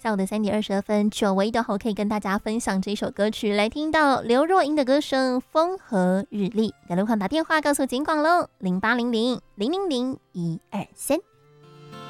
下午的3:22，久违的可以跟大家分享这首歌曲，来听到刘若英的歌声《风和日丽》。的路况打电话告诉警广喽，0800 000 123。